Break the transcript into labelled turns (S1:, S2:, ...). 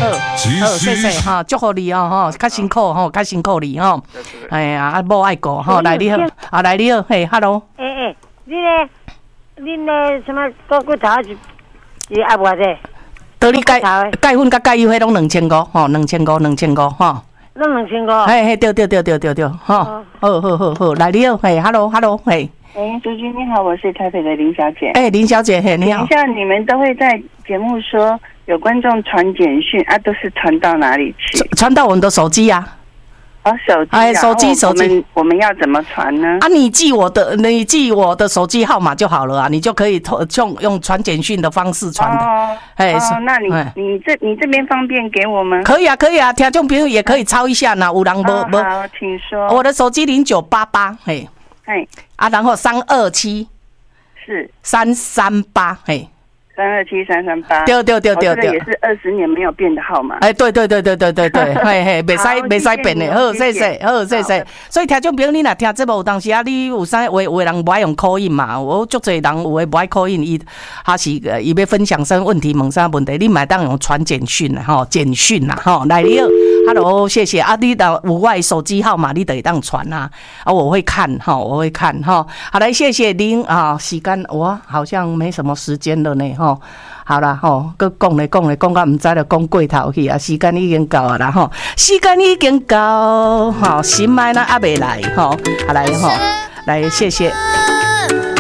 S1: 好，谢谢哈，祝福你哦吼，较辛苦吼，较辛苦你吼。哎呀，啊，某爱顾吼，来你好，啊来你好，嘿 ，hello。
S2: 你呢什么骨头是阿偌济？
S1: 倒你钙粉甲钙油迄拢2500吼，2500吼。
S2: 拢2500。
S1: 嘿，对，吼，好，来你好，嘿 ，hello， 嘿。
S3: 朱军你好，我是台北的林小姐。
S1: 林小姐，嘿，你好。
S3: 等一下，你们都会在节目说有观众传简讯啊，都是传到哪里去？
S1: 传到我们的手机啊。
S3: 手机，手机，我们要怎么传呢？
S1: 啊，你记我的手机号码就好了啊，你就可以用传简讯的方式传的。
S3: 那你这边方便给我们？
S1: 可以啊，听众朋友也可以抄一下呢。有人
S3: 好，请说。
S1: 我的手机0988，嘿，然后327
S3: 是
S1: 338，嘿。
S3: 327338，
S1: 对，
S3: 这个也是20年没有变的号码。
S1: 对，嘿，袂使变的。好，谢谢。所以听众朋友，你若听节目有当时啊，你有啥有人不爱用 call in 嘛？我足侪人有诶不爱 call in， 伊还是伊要分享啥问题，问啥问题，你嘛当用传简讯啦，吼，简讯啦，吼，来你好 ，hello， 谢谢啊，你有我的手机号码，你得当传啊，我会看哈，好来，谢谢您啊，时间我好像没什么时间了呢。好啦搁讲咧，讲到唔知就讲过头去啊，时间已经到啦时间已经到，心爱咱还未来好来来谢谢。